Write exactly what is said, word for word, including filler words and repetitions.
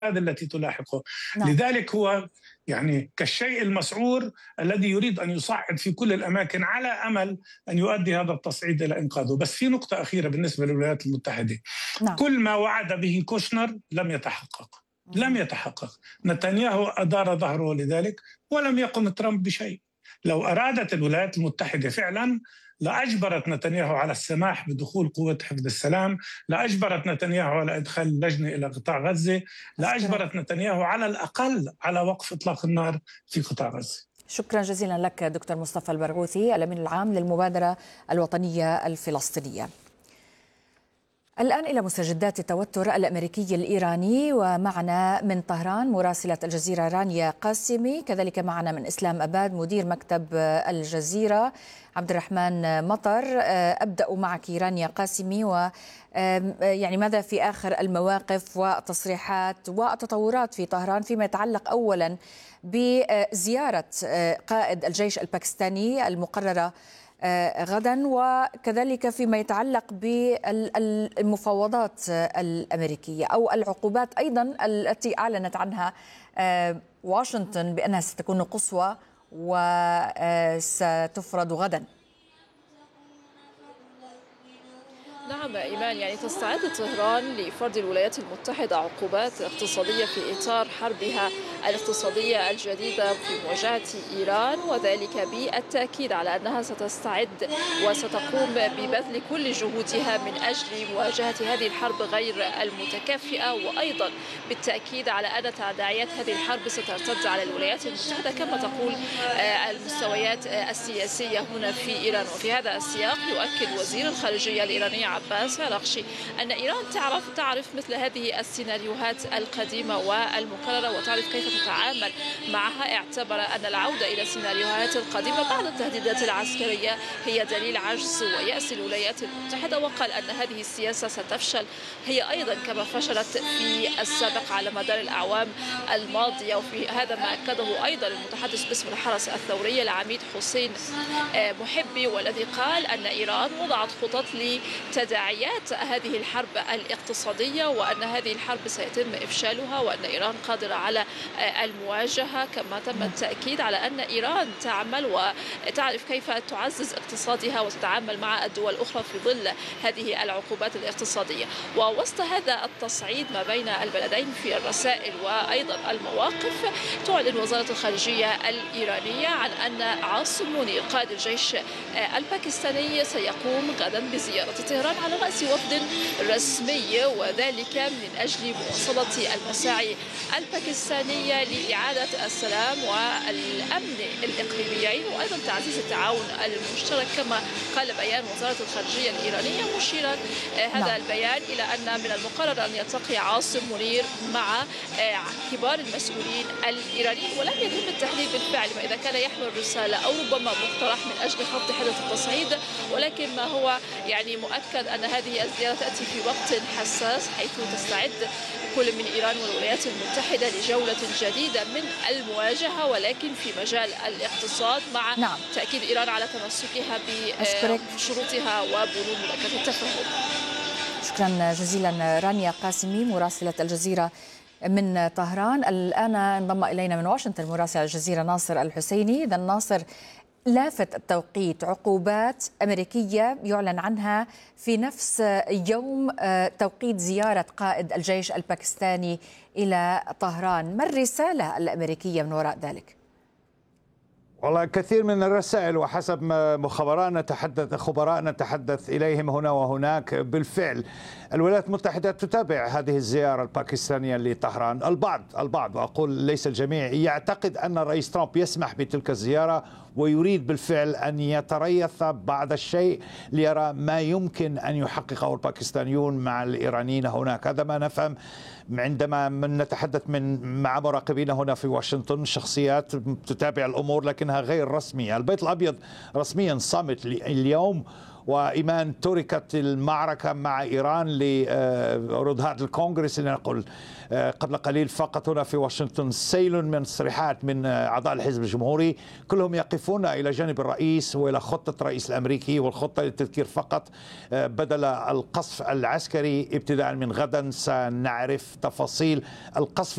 التي تلاحقه. نعم. لذلك هو يعني كالشيء المسعور الذي يريد أن يصعد في كل الأماكن على أمل أن يؤدي هذا التصعيد إلى إنقاذه. بس في نقطة أخيرة بالنسبة للولايات المتحدة، نعم. كل ما وعد به كوشنر لم يتحقق لم يتحقق. نتنياهو أدار ظهره لذلك ولم يقم ترامب بشيء. لو أرادت الولايات المتحدة فعلا لأجبرت نتنياهو على السماح بدخول قوة حفظ السلام، لأجبرت نتنياهو على إدخال اللجنة إلى قطاع غزة، لأجبرت نتنياهو على الأقل على وقف إطلاق النار في قطاع غزة. شكرا جزيلا لك دكتور مصطفى البرغوثي، الأمين العام للمبادرة الوطنية الفلسطينية. الآن إلى مستجدات التوتر الأمريكي الإيراني، ومعنا من طهران مراسلة الجزيرة رانيا قاسمي، كذلك معنا من إسلام أباد مدير مكتب الجزيرة عبد الرحمن مطر. أبدأ معك رانيا قاسمي، و يعني ماذا في آخر المواقف والتصريحات والتطورات في طهران فيما يتعلق أولا بزيارة قائد الجيش الباكستاني المقررة غدا، وكذلك فيما يتعلق بالمفاوضات الأمريكية أو العقوبات أيضا التي أعلنت عنها واشنطن بأنها ستكون قصوى وستفرض غدا؟ نعم إيمان، يعني تستعد طهران لفرض الولايات المتحدة عقوبات اقتصادية في إطار حربها الاقتصادية الجديدة في مواجهة إيران، وذلك بالتأكيد على أنها ستستعد وستقوم ببذل كل جهودها من أجل مواجهة هذه الحرب غير المتكافئة، وأيضا بالتأكيد على أن تداعيات هذه الحرب سترتد على الولايات المتحدة كما تقول المستويات السياسية هنا في إيران. وفي هذا السياق يؤكد وزير الخارجية الإيراني عباس عراقشي أن إيران تعرف تعرف مثل هذه السيناريوهات القديمة والمكررة وتعرف كيف تتعامل معها. اعتبر أن العودة إلى السيناريوهات القديمة بعد التهديدات العسكرية هي دليل عجز ويأس الولايات المتحدة، وقال أن هذه السياسة ستفشل هي أيضا كما فشلت في السابق على مدار الأعوام الماضية. وفي هذا ما أكده أيضا المتحدث باسم الحرس الثوري العميد حسين محبي، والذي قال أن إيران وضعت خطط لتداعيات هذه الحرب الاقتصادية وأن هذه الحرب سيتم إفشالها وأن إيران قادرة على المواجهة. كما تم التأكيد على أن إيران تعمل وتعرف كيف تعزز اقتصادها وتتعامل مع الدول الأخرى في ظل هذه العقوبات الاقتصادية. ووسط هذا التصعيد ما بين البلدين في الرسائل وأيضا المواقف، تعلن وزارة الخارجية الإيرانية عن أن عاصم منير قائد الجيش الباكستاني سيقوم غدا بزيارة طهران على رأس وفد رسمي، وذلك من أجل مواصلة المساعي الباكستانية لإعادة السلام والأمن الإقليميين وأيضا تعزيز التعاون المشترك. كما قال بيان وزارة الخارجية الإيرانية مشيرا هذا البيان إلى أن من المقرر أن يلتقي عاصم منير مع كبار المسؤولين الإيرانيين، ولم يتم التحديد بالفعل ما إذا كان يحمل رسالة أو ربما مقترح من أجل خفض حدة التصعيد، ولكن ما هو يعني مؤكد أن هذه الزيارة تأتي في وقت حساس حيث تستعد كل من إيران والولايات المتحدة لجولة جديدة من المواجهة ولكن في مجال الاقتصاد، مع نعم. تأكيد إيران على تمسكها بشروطها وبنود مذكرة التفاهم. شكرا جزيلا رانيا قاسمي مراسلة الجزيرة من طهران. الآن انضم إلينا من واشنطن مراسل الجزيرة ناصر الحسيني. إذا ناصر، لافت التوقيت، عقوبات أمريكية يعلن عنها في نفس يوم توقيت زيارة قائد الجيش الباكستاني إلى طهران، ما الرسالة الأمريكية من وراء ذلك؟ والله كثير من الرسائل، وحسب ما مخبرانا تحدث خبراءنا تحدث إليهم هنا وهناك، بالفعل الولايات المتحدة تتابع هذه الزيارة الباكستانية لطهران. البعض البعض وأقول ليس الجميع يعتقد أن الرئيس ترامب يسمح بتلك الزيارة ويريد بالفعل أن يتريث بعض الشيء ليرى ما يمكن أن يحققه الباكستانيون مع الإيرانيين هناك. هذا ما نفهم عندما من نتحدث من مع مراقبين هنا في واشنطن، شخصيات تتابع الأمور لكنها غير رسمية. البيت الأبيض رسميا صامت اليوم، وإيمان تركت المعركة مع إيران لردهات الكونغرس. لنقل قبل قليل فقط هنا في واشنطن سيل من تصريحات من أعضاء الحزب الجمهوري، كلهم يقفون إلى جانب الرئيس وإلى خطة الرئيس الأمريكي، والخطة للتذكير فقط بدل القصف العسكري ابتداء من غدا سنعرف تفاصيل القصف